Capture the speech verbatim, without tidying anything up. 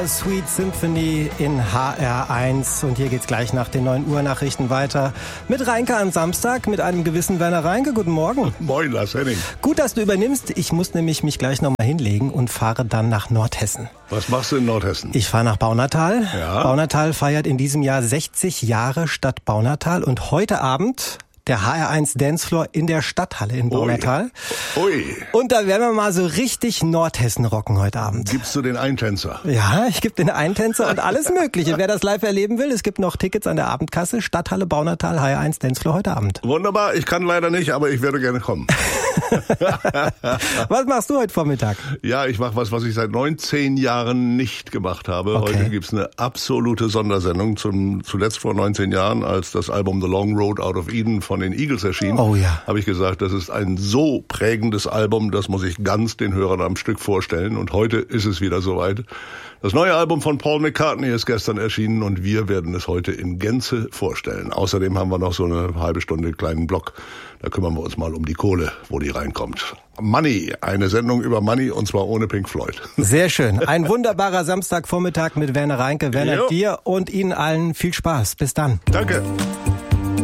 Sweet Symphony in H R eins und hier geht's gleich nach den neun Uhr Nachrichten weiter mit Reinke am Samstag, mit einem gewissen Werner Reinke. Guten Morgen. Moin, Lars Henning. Gut, dass du übernimmst. Ich muss nämlich mich gleich nochmal hinlegen und fahre dann nach Nordhessen. Was machst du in Nordhessen? Ich fahre nach Baunatal. Ja. Baunatal feiert in diesem Jahr sechzig Jahre Stadt Baunatal und heute Abend der H R eins Dancefloor in der Stadthalle in Baunatal. Ui. Ui. Und da werden wir mal so richtig Nordhessen rocken heute Abend. Gibst du den Eintänzer? Ja, ich gebe den Eintänzer und alles Mögliche. Wer das live erleben will, es gibt noch Tickets an der Abendkasse. Stadthalle Baunatal, H R eins Dancefloor heute Abend. Wunderbar, ich kann leider nicht, aber ich werde gerne kommen. Was machst du heute Vormittag? Ja, ich mache was, was ich seit neunzehn Jahren nicht gemacht habe. Okay. Heute gibt's eine absolute Sondersendung. Zum zuletzt vor neunzehn Jahren, als das Album The Long Road Out of Eden von den Eagles erschien, Oh ja. habe ich gesagt, das ist ein so prägendes Album, das muss ich ganz den Hörern am Stück vorstellen. Und heute ist es wieder soweit. Das neue Album von Paul McCartney ist gestern erschienen und wir werden es heute in Gänze vorstellen. Außerdem haben wir noch so eine halbe Stunde kleinen Block. Da kümmern wir uns mal um die Kohle, wo die reinkommt. Money, eine Sendung über Money und zwar ohne Pink Floyd. Sehr schön. Ein wunderbarer Samstagvormittag mit Werner Reinke. Werner, Jo. dir und Ihnen allen viel Spaß. Bis dann. Danke.